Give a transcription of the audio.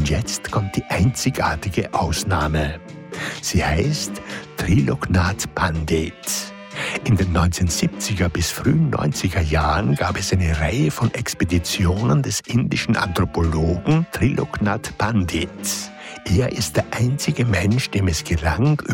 Und jetzt kommt die einzigartige Ausnahme. Sie heißt Triloknath Pandit. In den 1970er bis frühen 90er Jahren gab es eine Reihe von Expeditionen des indischen Anthropologen Triloknath Pandit. Er ist der einzige Mensch, dem es gelang,